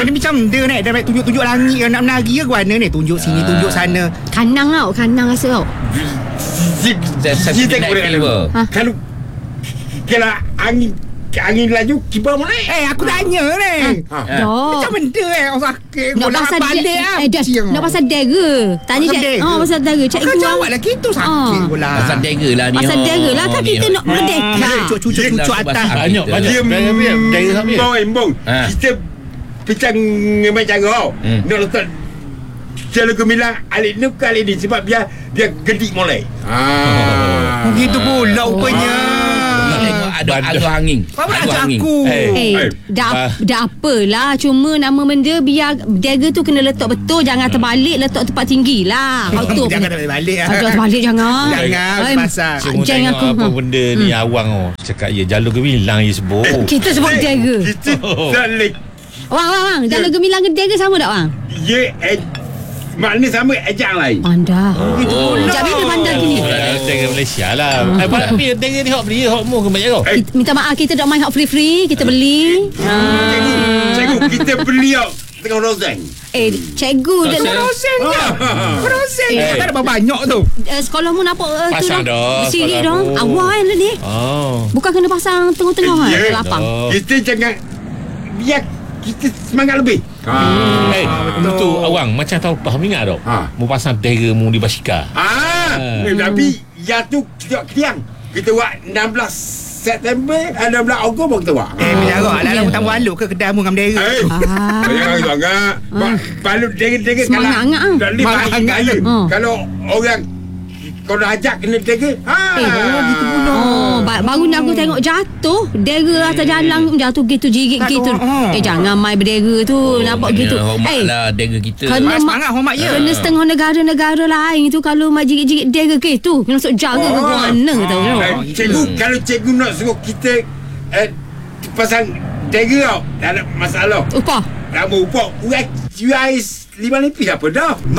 ni macam dia naik dah tunjuk-tunjuk langit nak menari ke mana ni, tunjuk sini tunjuk sana. Kanang rasa tau. Kita boleh kalau angin laju kibar mana? Aku tanya ni. Macam benda orang sakit bola balik nak pasal dera. Tanya cik. Pasal dera. Cik Kau jawablah kita sakit bola. Pasal dera lah ni. Pasal dera lah kan kita nak merdeka. Cucu atas. Banyak dera habis. Bong. Kita pecang macam kau. Nak letak Jalan Gemilang alik ni ke alik ni sebab biar gedik mulai. Begitu pula rupanya. Ada angin. Ada angin. Dah apalah. Cuma nama benda biar dera tu kena letak betul. Jangan terbalik, letak tempat tinggi lah. Jangan terbalik. Terbalik jangan. Jangan pasal. Jangan apa benda ni awang cakap Jalur Gemilang je sebut. Kita sebut dera. Kita salik. Wang, Jalur Gemilang ke dera sama tak wang? Ya, maknanya sama ejang lain. Pandai. Jadi dia pandai gini. Dera Malaysia lah. Tapi dera ni hok beli hok mu ke banyak kau. Minta maaf kita tak main hot free kita beli. Cikgu kita beli tengah rosen. Cikgu dia Rosen tak ada banyak tu. Sekolah mu nampak tu Pasang dah. Sirik dah. Awal lah ni. Bukan kena pasang tengah-tengah lapang. Kita jangan biar kita semangat lebih. Betul awang macam tahu faham ingat tak? Mu pasang dera mu di basikal. Tapi ya tu kita buat 16 September 16 Ogos baru kita buat. Bila alah tamu aluk ke kedai mu dengan dera. Jangan sangat. Balut dera Semangat kalau orang kau dah ajak kena dera. Gitu pula. Baru ni aku tengok jatuh dera atas jalan jatuh gitu jirit gitu. Jangan main berdera tu. Nampak gitu. Hormatlah dera kita. Kena semangat hormat je. Kena setengah negara-negara lain tu kalau mai jirit-jirit dera gitu. Kena masuk jaga ke mana tahu. Cikgu kalau cikgu nak suruh kita pasang dera tak ada masalah. Upah. Tak mau upah. Urat US 5 lebih apa dah.